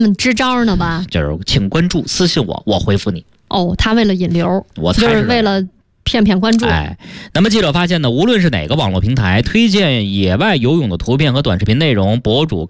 支招呢吧？ 就是请关注，私信我，我回复你。 哦，他为了引流， 我猜就是为了骗关注。 那么记者发现呢，无论是哪个网络平台推荐野外游泳的图片和短视频内容，博主